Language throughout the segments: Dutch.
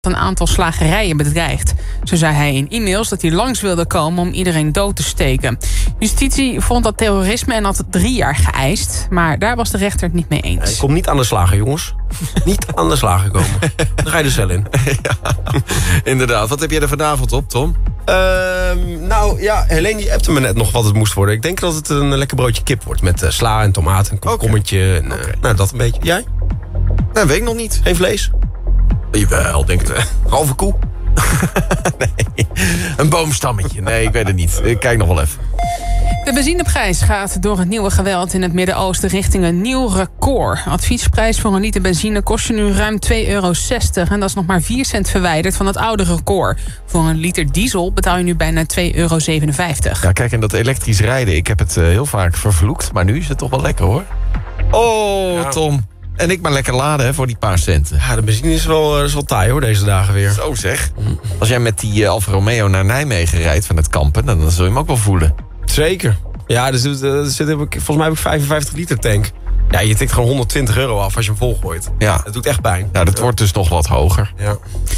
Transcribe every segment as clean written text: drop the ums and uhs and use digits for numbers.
een aantal slagerijen bedreigt. Zo zei hij in e-mails dat hij langs wilde komen om iedereen dood te steken. Justitie vond dat terrorisme en had 3 jaar geëist. Maar daar was de rechter het niet mee eens. Ik kom niet aan de slagen, jongens. Niet aan de slagen komen. Dan ga je de cel in. Ja, inderdaad. Wat heb jij er vanavond op, Tom? Nou ja, Helene die appte me net nog wat het moest worden. Ik denk dat het een lekker broodje kip wordt. Met sla en tomaat en komkommertje. En, nou, dat een beetje. Jij? Nou, weet ik nog niet. Geen vlees? Jawel, denk ik. Halve koe? Nee, een boomstammetje. Nee, ik weet het niet. Ik kijk nog wel even. De benzineprijs gaat door het nieuwe geweld in het Midden-Oosten richting een nieuw record. Adviesprijs voor een liter benzine kost je nu ruim €2,60. En dat is nog maar 4 cent verwijderd van het oude record. Voor een liter diesel betaal je nu bijna €2,57. Ja, kijk, en dat elektrisch rijden, ik heb het heel vaak vervloekt. Maar nu is het toch wel lekker, hoor. Oh, ja. Tom. En ik maar lekker laden, hè, voor die paar centen. Ja, de benzine is wel taai, hoor, deze dagen weer. Zo zeg. Als jij met die Alfa Romeo naar Nijmegen rijdt van het kampen, dan zul je hem ook wel voelen. Zeker. Ja, volgens mij heb ik 55 liter tank. Ja, je tikt gewoon €120 af als je hem volgooit. Ja. Dat doet echt pijn. Ja, dat wordt dus nog wat hoger. Ja.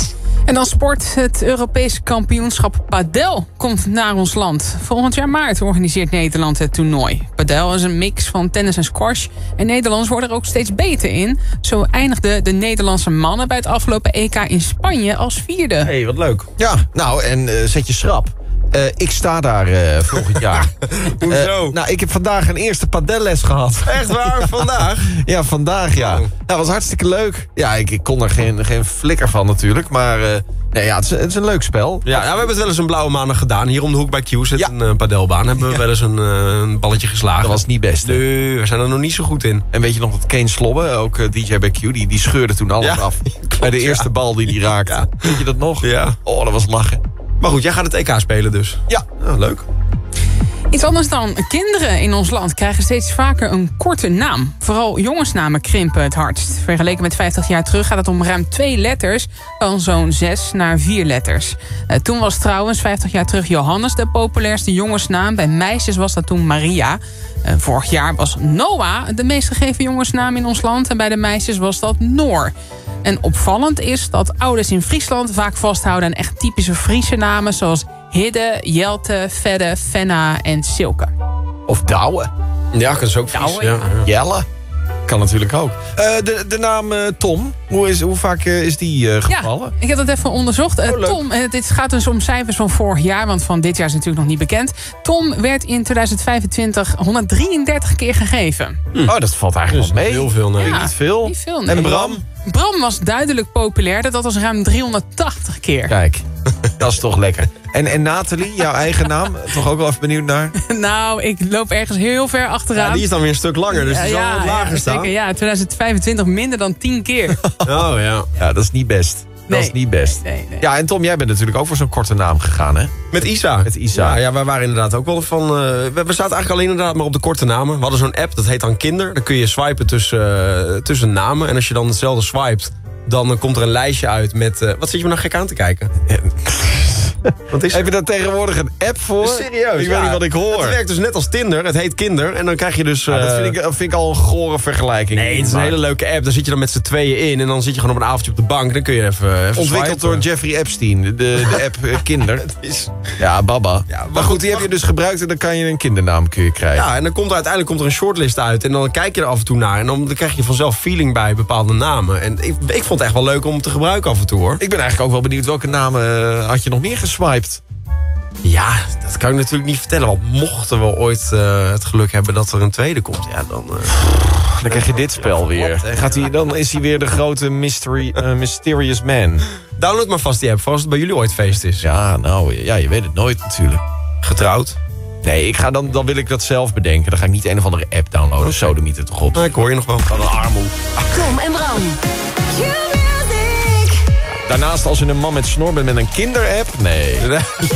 En dan sport. Het Europese kampioenschap padel komt naar ons land. Volgend jaar maart organiseert Nederland het toernooi. Padel is een mix van tennis en squash. En Nederlanders worden er ook steeds beter in. Zo eindigden de Nederlandse mannen bij het afgelopen EK in Spanje als 4e. Hé, wat leuk. Ja, nou, en zet je schrap. Ik sta daar volgend jaar. Hoezo? Nou, ik heb vandaag een eerste padelles gehad. Echt waar? Vandaag? Ja, vandaag, ja. Oh. Dat was hartstikke leuk. Ja, ik kon er geen flikker van natuurlijk. Maar nee, ja, het is een leuk spel. Ja, we hebben het wel eens een blauwe maandag gedaan. Hier om de hoek bij Q zit een padelbaan. Hebben we wel eens een balletje geslagen. Dat was niet best. Hè? Nee, we zijn er nog niet zo goed in. En weet je nog dat Kane Slobbe, ook DJ bij Q, die scheurde toen alles af. Klopt, bij de eerste bal die raakte. Ja. Weet je dat nog? Ja. Oh, dat was lachen. Maar goed, jij gaat het EK spelen dus. Ja. Leuk. Iets anders dan. Kinderen in ons land krijgen steeds vaker een korte naam. Vooral jongensnamen krimpen het hardst. Vergeleken met 50 jaar terug gaat het om ruim 2 letters... van zo'n 6 naar 4 letters. Toen was trouwens 50 jaar terug Johannes de populairste jongensnaam. Bij meisjes was dat toen Maria. Vorig jaar was Noah de meest gegeven jongensnaam in ons land. En bij de meisjes was dat Noor. En opvallend is dat ouders in Friesland vaak vasthouden aan echt typische Friese namen... zoals Hidde, Jelte, Fedde, Fenna en Silke. Of Douwe. Ja, dat is ook Fries. Douwe, Ja. Jelle. Kan natuurlijk ook. De naam Tom, hoe vaak is die gevallen? Ja, ik heb dat even onderzocht. Tom, dit gaat dus om cijfers van vorig jaar... want van dit jaar is natuurlijk nog niet bekend. Tom werd in 2025 133 keer gegeven. Oh, dat valt eigenlijk wel mee. Heel veel, nee. Ja, Niet veel. niet veel, nee. En Bram? Bram was duidelijk populairder. Dat was ruim 380 keer. Kijk, dat is toch lekker. En Nathalie, jouw eigen naam? Toch ook wel even benieuwd naar? Nou, ik loop ergens heel ver achteraan. Ja, die is dan weer een stuk langer, dus die zal wat lager staan. Zeker, ja, 2025 minder dan 10 keer. Oh ja. Ja, dat is niet best. Dat is niet best. Nee. Ja, en Tom, jij bent natuurlijk ook voor zo'n korte naam gegaan, hè? Met Isa. Met Isa. Ja, wij waren inderdaad ook wel van... we zaten eigenlijk alleen inderdaad maar op de korte namen. We hadden zo'n app, dat heet dan Kinder. Dan kun je swipen tussen namen. En als je dan hetzelfde swipet, dan komt er een lijstje uit met... wat zit je me nou gek aan te kijken? Wat is Heb je daar tegenwoordig een app voor? Serieus? Ik weet niet wat ik hoor. Het werkt dus net als Tinder. Het heet Kinder. En dan krijg je dus... Dat vind ik al een gore vergelijking. Nee, het is een hele leuke app. Daar zit je dan met z'n tweeën in. En dan zit je gewoon op een avondje op de bank. Dan kun je even Ontwikkeld swipen. door Jeffrey Epstein. De app Kinder. Ja, Baba. Ja, maar goed, die heb je dus gebruikt en dan kan je een kindernaam krijgen. Ja, en dan uiteindelijk er een shortlist uit. En dan kijk je er af en toe naar. En dan krijg je vanzelf feeling bij bepaalde namen. En ik vond het echt wel leuk om te gebruiken af en toe, hoor. Ik ben eigenlijk ook wel benieuwd welke namen had je nog meer geswiped? Ja, dat kan ik natuurlijk niet vertellen. Want mochten we ooit het geluk hebben dat er een tweede komt... Ja, dan krijg je dit spel weer. Dan is hij weer de grote mysterious man. Download maar vast die app, voor als het bij jullie ooit feest is. Ja, nou, ja, je weet het nooit natuurlijk. Getrouwd? Nee, dan wil ik dat zelf bedenken. Dan ga ik niet een of andere app downloaden. Okay. Sodemiet het toch op. Nou, ik hoor je nog wel. Wat een armoe. Tom en Bram. Daarnaast, als je een man met snor bent met een kinderapp... Nee.